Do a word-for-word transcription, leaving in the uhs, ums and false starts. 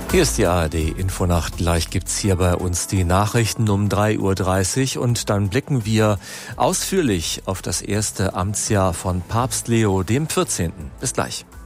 Hier ist die A R D-Infonacht. Gleich gibt's hier bei uns die Nachrichten um drei Uhr dreißig und dann blicken wir ausführlich auf das erste Amtsjahr von Papst Leo dem vierzehnten. Bis gleich.